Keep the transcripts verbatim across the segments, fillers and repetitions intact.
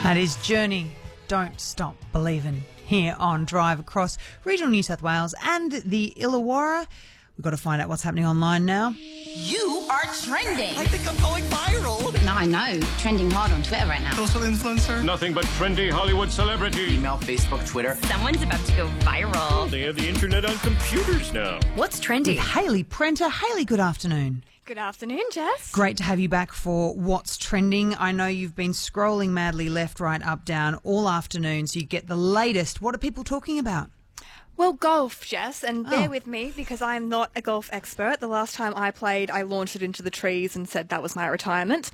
That is Journey, Don't Stop Believing, here on Drive across regional New South Wales and the Illawarra. We've got to find out what's happening online now. You are trending. I think I'm going viral. No, I know. Trending hard on Twitter right now. Social influencer. Nothing but trendy Hollywood celebrity. Email, Facebook, Twitter. Someone's about to go viral. They have the internet on computers now. What's trending? Hayley Prenter. Hayley, good afternoon. Good afternoon, Jess. Great to have you back for What's Trending. I know you've been scrolling madly left, right, up, down all afternoon, so you get the latest. What are people talking about? Well, golf, Jess, and bear Oh. with me because I'm not a golf expert. The last time I played, I launched it into the trees and said that was my retirement.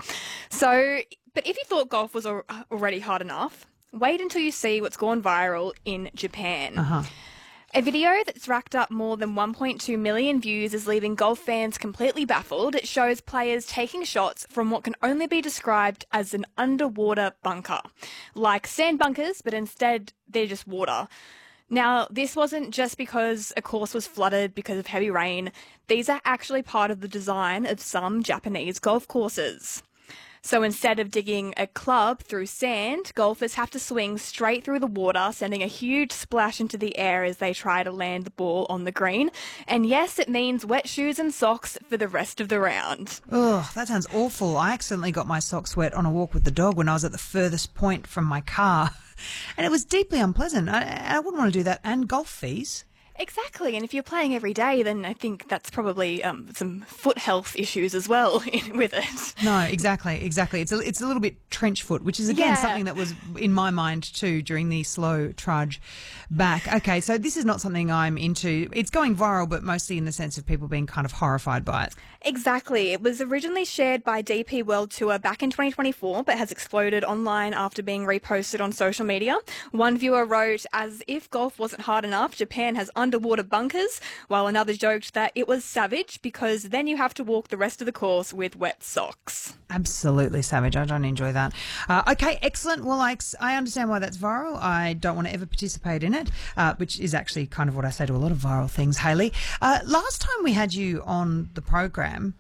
So, but if you thought golf was al- already hard enough, wait until you see what's gone viral in Japan. Uh-huh. A video that's racked up more than one point two million views is leaving golf fans completely baffled. It shows players taking shots from what can only be described as an underwater bunker. Like sand bunkers, but instead they're just water. Now, this wasn't just because a course was flooded because of heavy rain. These are actually part of the design of some Japanese golf courses. So instead of digging a club through sand, golfers have to swing straight through the water, sending a huge splash into the air as they try to land the ball on the green. And yes, it means wet shoes and socks for the rest of the round. Oh, that sounds awful. I accidentally got my socks wet on a walk with the dog when I was at the furthest point from my car. And it was deeply unpleasant. I, I wouldn't want to do that. And golf fees. Exactly, and if you're playing every day, then I think that's probably um, some foot health issues as well with it. No, exactly, exactly. It's a, it's a little bit trench foot, which is, again, Yeah. something that was in my mind too during the slow trudge back. Okay, so this is not something I'm into. It's going viral, but mostly in the sense of people being kind of horrified by it. Exactly. It was originally shared by D P World Tour back in twenty twenty-four, but has exploded online after being reposted on social media. One viewer wrote, "As if golf wasn't hard enough, Japan has underwater bunkers," while another joked that it was savage because then you have to walk the rest of the course with wet socks. Absolutely savage. I don't enjoy that. Uh, okay, excellent. Well, I, ex- I understand why that's viral. I don't want to ever participate in it, uh, which is actually kind of what I say to a lot of viral things, Hayley. Uh, last time we had you on the program,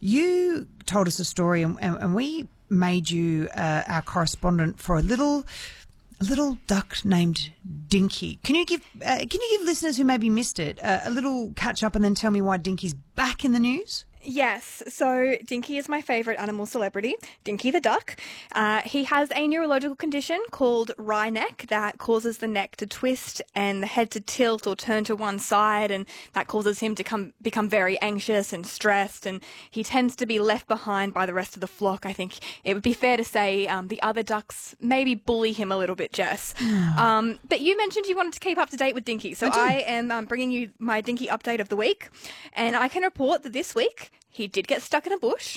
you told us a story and, and, and we made you uh, our correspondent for a little... A little duck named Dinky. Can you give uh, Can you give listeners who maybe missed it uh, a little catch up and then tell me why Dinky's back in the news? Yes, so Dinky is my favourite animal celebrity, Dinky the duck. Uh, he has a neurological condition called wry neck that causes the neck to twist and the head to tilt or turn to one side, and that causes him to come, become very anxious and stressed, and he tends to be left behind by the rest of the flock. I think it would be fair to say um, the other ducks maybe bully him a little bit, Jess. um, but you mentioned you wanted to keep up to date with Dinky, so I, I am um, bringing you my Dinky update of the week, and I can report that this week he did get stuck in a bush,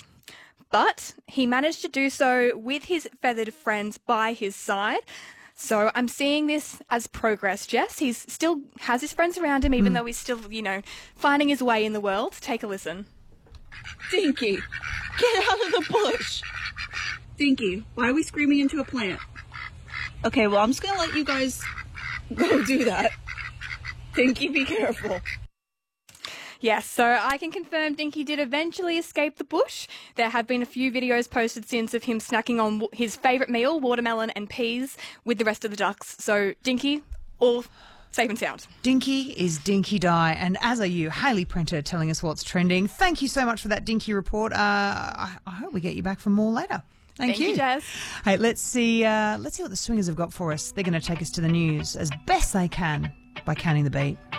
but he managed to do so with his feathered friends by his side. So I'm seeing this as progress, Jess. He's still has his friends around him, even Mm. though he's still, you know, finding his way in the world. Take a listen. Dinky, get out of the bush. Dinky, why are we screaming into a plant? Okay, well, I'm just going to let you guys go do that. Dinky, be careful. Yes, so I can confirm Dinky did eventually escape the bush. There have been a few videos posted since of him snacking on w- his favourite meal, watermelon and peas, with the rest of the ducks. So, Dinky, all safe and sound. Dinky is Dinky Die, and as are you, Hayley Prenter, telling us what's trending. Thank you so much for that Dinky report. Uh, I, I hope we get you back for more later. Thank, Thank you, Jess. Hey, let's see. Uh, let's see what the Swingers have got for us. They're going to take us to the news as best they can by counting the beat.